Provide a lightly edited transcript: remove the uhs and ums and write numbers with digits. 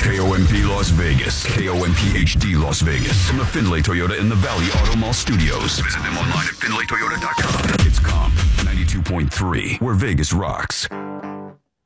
KOMP Las Vegas. KOMP HD Las Vegas. From the Findlay Toyota in the Valley Auto Mall Studios. Visit them online at FindlayToyota.com. It's Comp 92.3, where Vegas rocks.